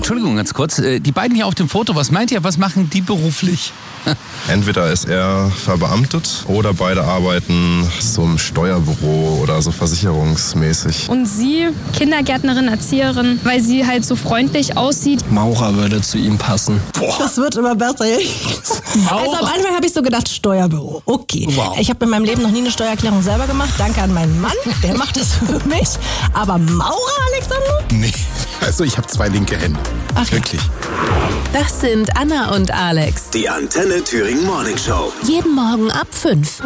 Entschuldigung, ganz kurz. Die beiden hier auf dem Foto, was meint ihr, was machen die beruflich? Entweder ist er verbeamtet oder beide arbeiten so im Steuerbüro oder so versicherungsmäßig. Und sie, Kindergärtnerin, Erzieherin, weil sie halt so freundlich aussieht. Maurer würde zu ihm passen. Boah. Das wird immer besser. Also am Anfang habe ich so gedacht, Steuerbüro. Okay. Wow. Ich habe in meinem Leben noch nie eine Steuererklärung selber gemacht. Danke an meinen Mann, der macht das für mich. Aber Maurer, Alexander? Nee, also ich habe 2 linke Hände. Ach, wirklich. Das sind Anna und Alex. Die Antenne Thüringen Morning Show. Jeden Morgen ab 5.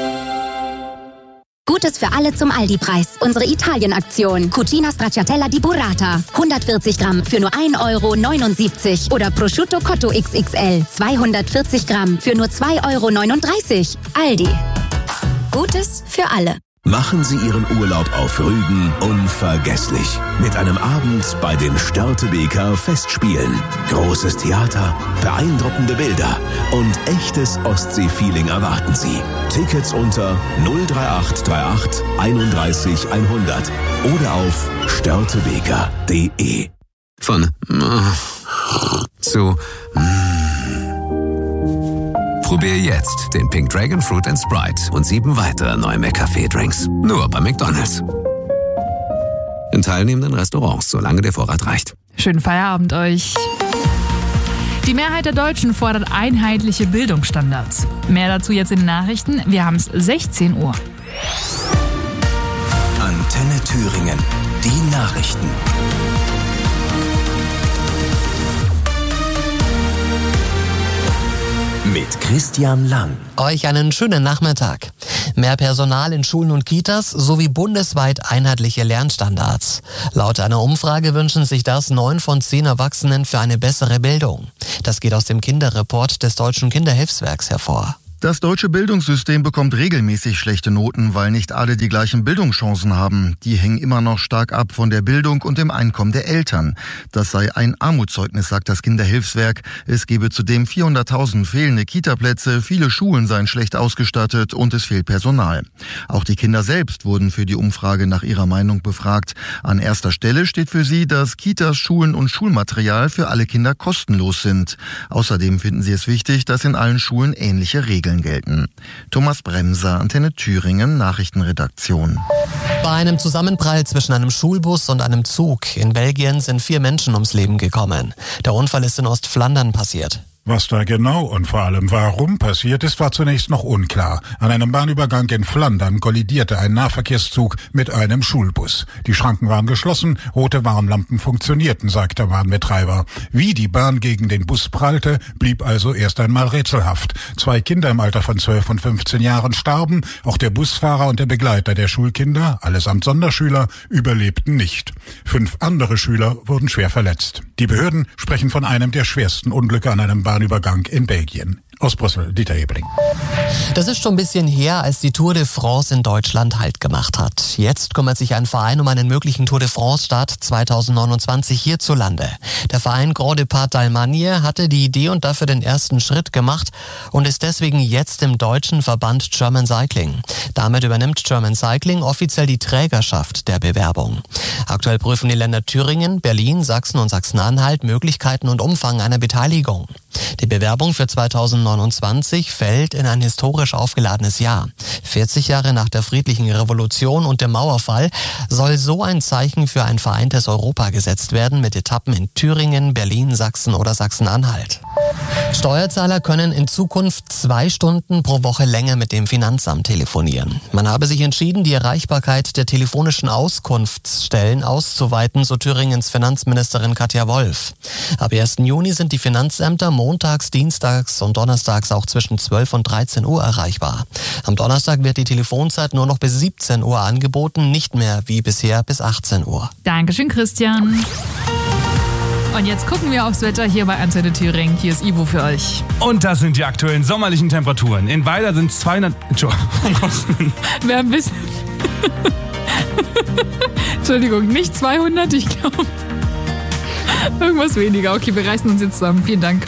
Gutes für alle zum Aldi-Preis. Unsere Italien-Aktion. Cucina Stracciatella di Burrata. 140 Gramm für nur 1,79 € Oder Prosciutto Cotto XXL. 240 Gramm für nur 2,39 €. Aldi. Gutes für alle. Machen Sie Ihren Urlaub auf Rügen unvergesslich. Mit einem Abend bei den Störtebeker Festspielen. Großes Theater, beeindruckende Bilder und echtes Ostsee-Feeling erwarten Sie. Tickets unter 03838 31 100 oder auf störtebeker.de. Von zu Probier jetzt den Pink Dragon Fruit & Sprite und 7 weitere neue McCafé-Drinks. Nur bei McDonald's. In teilnehmenden Restaurants, solange der Vorrat reicht. Schönen Feierabend euch. Die Mehrheit der Deutschen fordert einheitliche Bildungsstandards. Mehr dazu jetzt in den Nachrichten. Wir haben es 16 Uhr. Antenne Thüringen. Die Nachrichten. Mit Christian Lang. Euch einen schönen Nachmittag. Mehr Personal in Schulen und Kitas sowie bundesweit einheitliche Lernstandards. Laut einer Umfrage wünschen sich das 9 von 10 Erwachsenen für eine bessere Bildung. Das geht aus dem Kinderreport des Deutschen Kinderhilfswerks hervor. Das deutsche Bildungssystem bekommt regelmäßig schlechte Noten, weil nicht alle die gleichen Bildungschancen haben. Die hängen immer noch stark ab von der Bildung und dem Einkommen der Eltern. Das sei ein Armutszeugnis, sagt das Kinderhilfswerk. Es gebe zudem 400.000 fehlende Kitaplätze, viele Schulen seien schlecht ausgestattet und es fehlt Personal. Auch die Kinder selbst wurden für die Umfrage nach ihrer Meinung befragt. An erster Stelle steht für sie, dass Kitas, Schulen und Schulmaterial für alle Kinder kostenlos sind. Außerdem finden sie es wichtig, dass in allen Schulen ähnliche Regeln gelten. Thomas Bremser, Antenne Thüringen, Nachrichtenredaktion. Bei einem Zusammenprall zwischen einem Schulbus und einem Zug in Belgien sind 4 Menschen ums Leben gekommen. Der Unfall ist in Ostflandern passiert. Was da genau und vor allem warum passiert ist, war zunächst noch unklar. An einem Bahnübergang in Flandern kollidierte ein Nahverkehrszug mit einem Schulbus. Die Schranken waren geschlossen, rote Warnlampen funktionierten, sagt der Bahnbetreiber. Wie die Bahn gegen den Bus prallte, blieb also erst einmal rätselhaft. 2 Kinder im Alter von 12 und 15 Jahren starben, auch der Busfahrer und der Begleiter der Schulkinder, allesamt Sonderschüler, überlebten nicht. 5 andere Schüler wurden schwer verletzt. Die Behörden sprechen von einem der schwersten Unglücke an einem Bahnübergang in Belgien. Aus Brüssel, Dieter Ebling. Das ist schon ein bisschen her, als die Tour de France in Deutschland Halt gemacht hat. Jetzt kümmert sich ein Verein um einen möglichen Tour de France-Start 2029 hierzulande. Der Verein Grand Départ d'Allemagne hatte die Idee und dafür den ersten Schritt gemacht und ist deswegen jetzt im deutschen Verband German Cycling. Damit übernimmt German Cycling offiziell die Trägerschaft der Bewerbung. Aktuell prüfen die Länder Thüringen, Berlin, Sachsen und Sachsen-Anhalt Möglichkeiten und Umfang einer Beteiligung. Die Bewerbung für 2029 fällt in ein historisch aufgeladenes Jahr. 40 Jahre nach der friedlichen Revolution und dem Mauerfall soll so ein Zeichen für ein vereintes Europa gesetzt werden mit Etappen in Thüringen, Berlin, Sachsen oder Sachsen-Anhalt. Steuerzahler können in Zukunft 2 Stunden pro Woche länger mit dem Finanzamt telefonieren. Man habe sich entschieden, die Erreichbarkeit der telefonischen Auskunftsstellen auszuweiten, so Thüringens Finanzministerin Katja Wolf. Ab 1. Juni sind die Finanzämter montags, dienstags und donnerstags auch zwischen 12 und 13 Uhr erreichbar. Am Donnerstag wird die Telefonzeit nur noch bis 17 Uhr angeboten, nicht mehr wie bisher bis 18 Uhr. Dankeschön, Christian. Und jetzt gucken wir aufs Wetter hier bei Antenne Thüringen. Hier ist Ivo für euch. Und das sind die aktuellen sommerlichen Temperaturen. In Weiler sind es 200... Wer ein bisschen... Entschuldigung, nicht 200, ich glaube... Irgendwas weniger. Okay, wir reißen uns jetzt zusammen. Vielen Dank.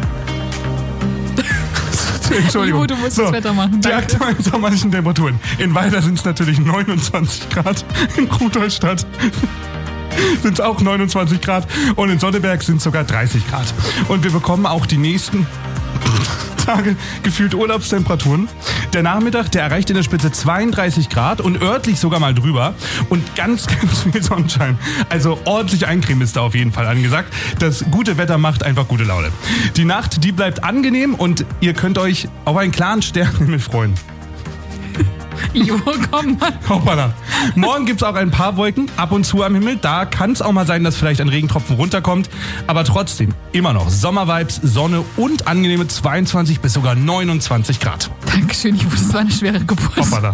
Entschuldigung. Ivo, du musst das Wetter machen. Die aktuellen sommerlichen Temperaturen. In Weiler sind es natürlich 29 Grad. In Rudolstadt sind es auch 29 Grad und in Sonneberg sind es sogar 30 Grad. Und wir bekommen auch die nächsten Tage gefühlt Urlaubstemperaturen. Der Nachmittag, der erreicht in der Spitze 32 Grad und örtlich sogar mal drüber und ganz, ganz viel Sonnenschein. Also ordentlich Eincremen ist da auf jeden Fall angesagt. Das gute Wetter macht einfach gute Laune. Die Nacht, die bleibt angenehm und ihr könnt euch auf einen klaren Sternenhimmel freuen. Jo, komm mal. Hoppala. Morgen gibt es auch ein paar Wolken ab und zu am Himmel. Da kann es auch mal sein, dass vielleicht ein Regentropfen runterkommt. Aber trotzdem immer noch Sommervibes, Sonne und angenehme 22 bis sogar 29 Grad. Dankeschön, Ivo, das war eine schwere Geburt. Hoppala.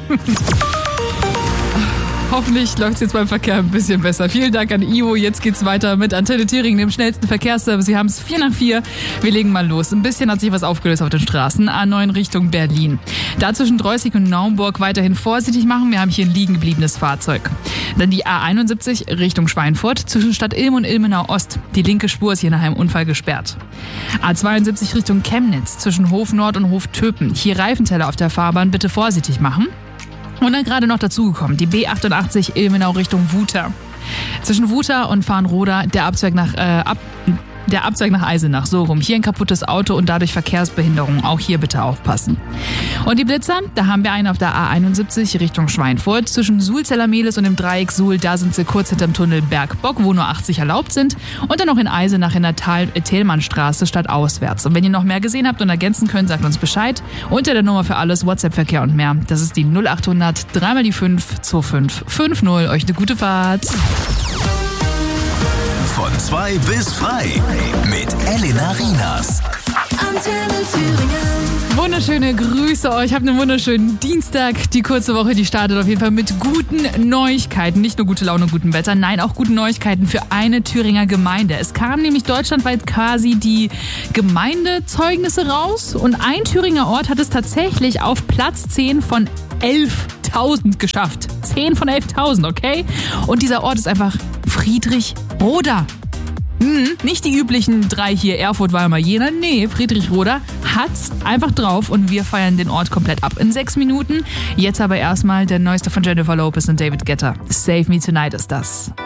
Hoffentlich läuft es jetzt beim Verkehr ein bisschen besser. Vielen Dank an Ivo. Jetzt geht's weiter mit Antenne Thüringen, dem schnellsten Verkehrsservice. Sie haben es 4:04. Wir legen mal los. Ein bisschen hat sich was aufgelöst auf den Straßen. A9 Richtung Berlin. Da zwischen Dreußig und Naumburg weiterhin vorsichtig machen. Wir haben hier ein liegen gebliebenes Fahrzeug. Dann die A71 Richtung Schweinfurt zwischen Stadt Ilm und Ilmenau Ost. Die linke Spur ist hier nach einem Unfall gesperrt. A72 Richtung Chemnitz zwischen Hof Nord und Hof Töpen. Hier Reifenteller auf der Fahrbahn. Bitte vorsichtig machen. Und dann gerade noch dazugekommen, die B88 Ilmenau Richtung Wuter. Zwischen Wuter und Farnroda der Abzweig nach Eisenach, so rum. Hier ein kaputtes Auto und dadurch Verkehrsbehinderung. Auch hier bitte aufpassen. Und die Blitzer, da haben wir einen auf der A71 Richtung Schweinfurt. Zwischen Suhl-Zellermehlis und dem Dreieck Suhl, da sind sie kurz hinterm Tunnel Bergbock, wo nur 80 erlaubt sind. Und dann noch in Eisenach in der Thelmannstraße stadtauswärts. Und wenn ihr noch mehr gesehen habt und ergänzen könnt, sagt uns Bescheid. Unter der Nummer für alles, WhatsApp-Verkehr und mehr. Das ist die 0800 3 mal die 5 25 50. Euch eine gute Fahrt. Von 2 bis frei mit Elena Rienas. Antenne Thüringen. Wunderschöne Grüße euch. Habt einen wunderschönen Dienstag. Die kurze Woche, die startet auf jeden Fall mit guten Neuigkeiten. Nicht nur gute Laune und gutem Wetter, nein, auch guten Neuigkeiten für eine Thüringer Gemeinde. Es kamen nämlich deutschlandweit quasi die Gemeindezeugnisse raus und ein Thüringer Ort hat es tatsächlich auf Platz 10 von 11.000 geschafft. 10 von 11.000, okay? Und dieser Ort ist einfach Friedrichroda. Nicht die üblichen 3 hier, Erfurt, Weimar, Jena. Nee, Friedrichroda hat's einfach drauf und wir feiern den Ort komplett ab in 6 Minuten. Jetzt aber erstmal der neueste von Jennifer Lopez und David Guetta. Save Me Tonight ist das.